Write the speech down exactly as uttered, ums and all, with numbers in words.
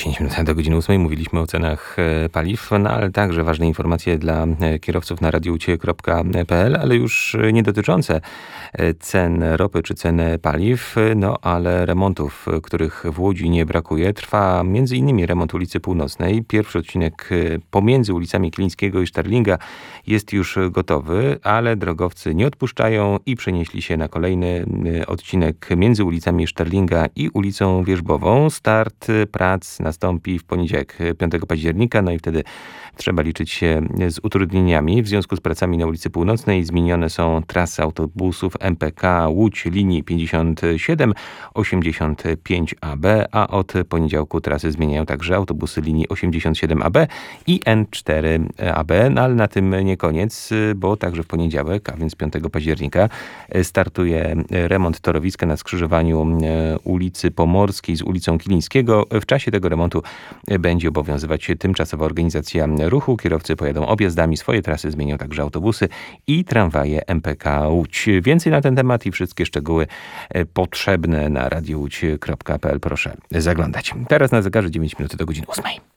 dziesięć minut do godziny ósmej mówiliśmy o cenach paliw, no ale także ważne informacje dla kierowców na radioucie kropka pe el, ale już nie dotyczące cen ropy czy cen paliw, no ale remontów, których w Łodzi nie brakuje. Trwa między innymi remont ulicy Północnej. Pierwszy odcinek pomiędzy ulicami Kilińskiego i Starlinga jest już gotowy, ale drogowcy nie odpuszczają i przenieśli się na kolejny odcinek między ulicami Starlinga i ulicą Wierzbową. Start prac nastąpi w poniedziałek, piątego października, no i wtedy trzeba liczyć się z utrudnieniami. W związku z pracami na ulicy Północnej zmienione są trasy autobusów em pe ka Łódź linii pięćdziesiąt siedem osiemdziesiąt pięć a be, a od poniedziałku trasy zmieniają także autobusy linii osiemdziesiąt siedem a be i en cztery a be. No ale na tym nie koniec, bo także w poniedziałek, a więc piątego października, startuje remont torowiska na skrzyżowaniu ulicy Pomorskiej z ulicą Kilińskiego. W czasie tego remontu będzie obowiązywać tymczasowa organizacja ruchu. Kierowcy pojadą objazdami, swoje trasy zmienią także autobusy i tramwaje em pe ka Łódź. Więcej na ten temat i wszystkie szczegóły potrzebne na radiouć kropka pe el proszę zaglądać. Teraz na zegarze dziewięć minut do godziny ósmej.